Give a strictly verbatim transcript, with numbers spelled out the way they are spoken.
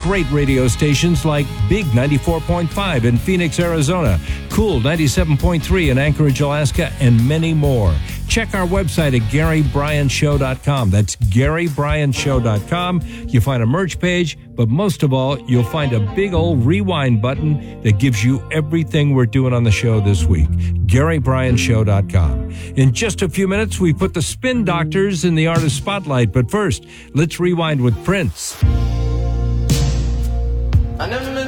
great radio stations like Big ninety-four point five in Phoenix, Arizona, Cool ninety-seven point three in Anchorage, Alaska, and many more. Check our website at Gary Bryan Show dot com. That's Gary Bryan Show dot com. You'll find a merch page, but most of all, you'll find a big old rewind button that gives you everything we're doing on the show this week. Gary Bryan Show dot com. In just a few minutes, we put the Spin Doctors in the artist spotlight, but first, let's rewind with Prince. I never